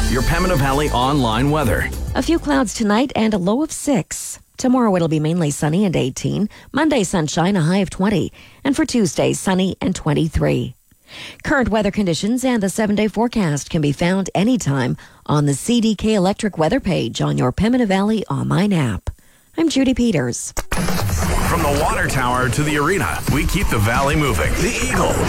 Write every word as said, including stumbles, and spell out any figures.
your Pembina Valley online weather. A few clouds tonight and a low of six. Tomorrow it'll be mainly sunny and eighteen. Monday sunshine, a high of twenty. And for Tuesday, sunny and twenty-three. Current weather conditions and the seven-day forecast can be found anytime on the C D K Electric weather page on your Pembina Valley online app. I'm Judy Peters. From the water tower to the arena, we keep the valley moving. The Eagle